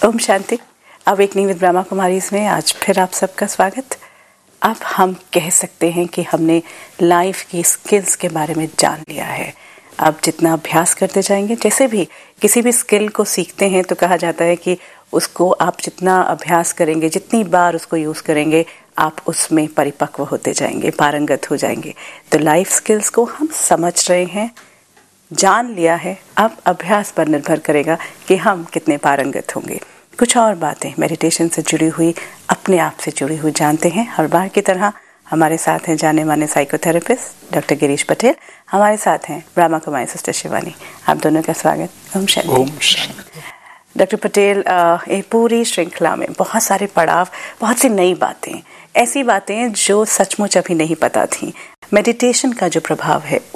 Om Shanti. Awakening with Brahma Kumaris में आज फिर आप सबका स्वागत। अब हम कह सकते हैं कि हमने लाइफ की स्किल्स के बारे में जान लिया है। अब जितना अभ्यास करते जाएंगे, जैसे भी किसी भी स्किल को सीखते हैं तो कहा जाता है कि उसको आप जितना अभ्यास करेंगे, जितनी बार उसको यूज़ करेंगे, आप उसमें परिपक्व होते जाएंगे, पारंगत हो जाएंगे। तो लाइफ स्किल्स को हम समझ रहे हैं, जान लिया है। अब अभ्यास पर निर्भर करेगा कि हम कितने पारंगत होंगे। कुछ और बातें मेडिटेशन से जुड़ी हुई, अपने आप से जुड़ी हुई जानते हैं। हर बार की तरह हमारे साथ हैं जाने माने साइकोथेरेपिस्ट डॉक्टर गिरीश पटेल, हमारे साथ हैं ब्रह्मा कुमारी सिस्टर शिवानी। आप दोनों का स्वागत। ओम शांति। डॉक्टर पटेल, ये पूरी श्रृंखला में बहुत सारे पड़ाव, बहुत सी नई बातें, ऐसी बातें जो सचमुच अभी नहीं पता थी। मेडिटेशन का जो प्रभाव है